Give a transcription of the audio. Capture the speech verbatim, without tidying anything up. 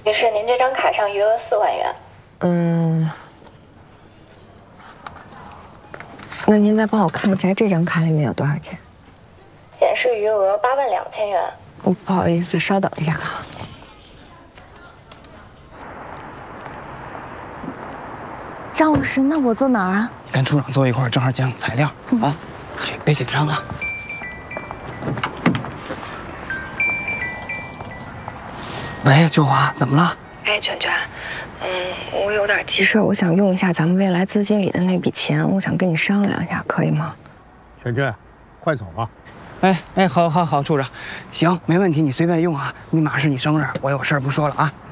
女士，您这张卡上余额四万元。 嗯，那您再帮我看一下这张卡里面有多少钱？ 显示余额八万两千元。 哦，不好意思，稍等一下啊。张老师，那我坐哪儿啊？ 跟处长坐一块儿，正好讲材料、嗯、啊。去，别紧张啊。喂，秋华，怎么了？ 哎，圈圈，嗯，我有点急事，我想用一下咱们未来资金里的那笔钱，我想跟你商量一下，可以吗？ 圈圈，快走吧。 哎哎，好，好，好，处长，行，没问题，你随便用啊。立马是你生日，我有事儿不说了啊。